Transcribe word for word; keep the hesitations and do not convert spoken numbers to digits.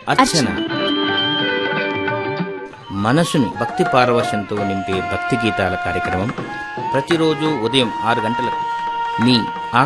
అర్చన మనసుని భక్తి పారవశంతో నింపే భక్తి గీతాల కార్యక్రమం ప్రతిరోజు ఉదయం ఆరు గంటలకు మీ